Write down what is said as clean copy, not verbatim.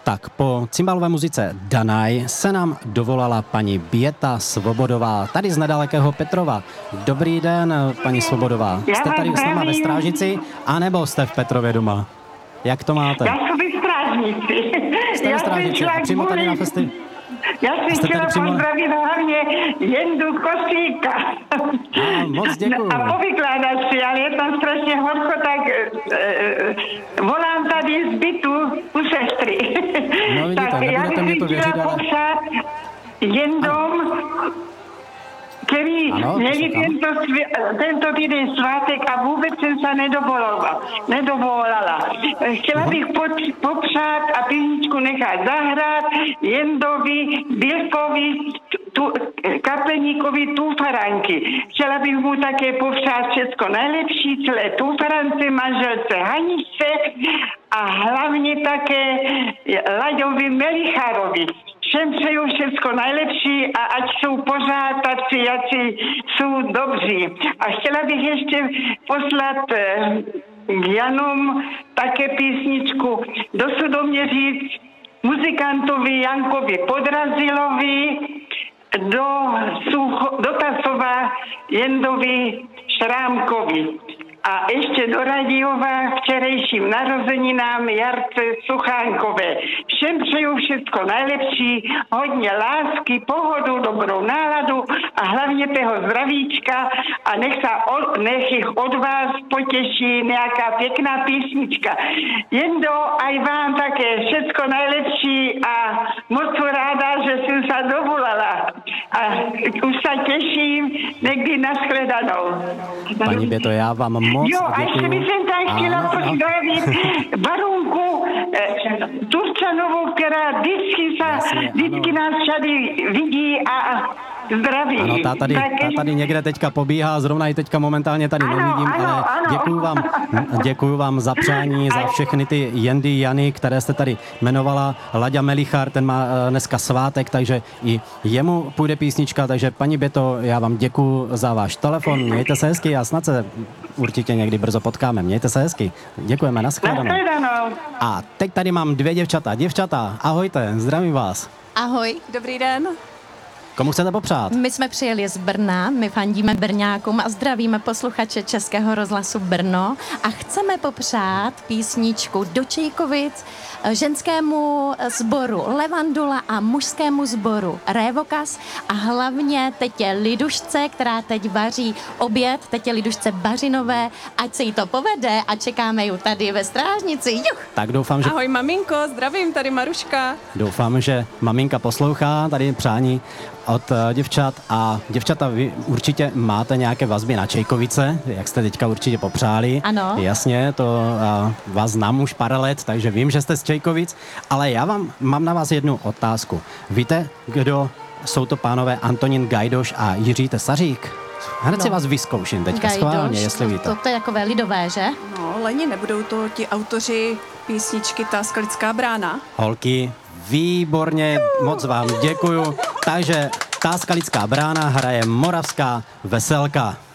Tak po cymbalové muzice Danaj se nám dovolala paní Běta Svobodová, tady z nedalekého Petrova. Dobrý den, paní Svobodová. Jste tady s náma ve Strážnici, anebo jste v Petrově doma? Jak to máte? Já jsem ve Strážnici. Jste ve Strážnici a přímo tady na festivalu. Já jsem chtěla pozdravit hlavně Jendu Kosíka. Moc děkuju. A povykládat si, ale je tam strašně horko, tak volám tady z bytu u sestry. No vidíte, tak nebudete mě to věřit, ale... Jendom, který měli tento týden svátek a vůbec jsem se nedovolala. Chtěla bych popřát a písničku nechat zahrát Jendovi, Bilkovi, kapelníkovi Tufaranky. Chtěla bych mu také popřát všechno nejlepší, celé Tufarance, manželce Haničce a hlavně také Laďovi Melicharovi. Všem přeju všechno nejlepší a ať jsou pořád taci, jací jsou dobří. A chtěla bych ještě poslat k Janům také písničku. Dosud do mě říct muzikantovi Jankovi Podrazilovi, do Tasova Jendovi Šrámkovi. A ještě do Radiova včerejším narozeninám Jarce Suchánkové. Všem přeju všechno nejlepší, hodně lásky, pohodu, dobrou náladu a hlavně toho zdravíčka a nech jich od vás potěší nějaká pěkná písnička. Jendo, aj vám také všechno nejlepší a moc ráda, že jsem se dovolala. A už se těším někdy na shledanou. Paní Běto, já vám moc děkuji. A ještě bych tam chtěla pozdravit Barunku Turčanovou, která vždycky nás tady vidí a zdraví. Ano, ta tady někde teďka pobíhá, zrovna i teďka momentálně tady nevidím, ale děkuju vám za přání, za všechny ty Jendy, Jany, které jste tady jmenovala. Laďa Melichar, ten má dneska svátek, takže i jemu půjde písnička, takže paní Běto, já vám děkuju za váš telefon, mějte se hezky a snad se určitě někdy brzo potkáme. Mějte se hezky. Děkujeme, nashledanou. A teď tady mám dvě děvčata. Děvčata, ahojte, zdravím vás. Ahoj, dobrý den. Komu chcete popřát? My jsme přijeli z Brna, my fandíme Brňákům a zdravíme posluchače Českého rozhlasu Brno a chceme popřát písničku do Čejkovic ženskému sboru Levandula a mužskému sboru Révokas a hlavně tetě Lidušce, která teď vaří oběd, tetě Lidušce Bařinové, ať se jí to povede a čekáme ji tady ve Strážnici. Juch. Tak doufám, že... Ahoj maminko, zdravím, tady Maruška. Doufám, že maminka poslouchá tady přání od děvčat a děvčata, vy určitě máte nějaké vazby na Čejkovice, jak jste teďka určitě popřáli. Ano. Jasně, to vás znám už pár let, takže vím, že jste z Čejkovic, ale já mám na vás jednu otázku. Víte, kdo jsou to pánové Antonín Gajdoš a Jiří Tesařík? Hned si vás vyzkouším teďka schválně, jestli víte. To je takové lidové, že? No, Leni, nebudou to ti autoři písničky Ta skalická brána? Holky, výborně, moc vám děkuju. Takže Ta skalická brána hraje Moravská veselka.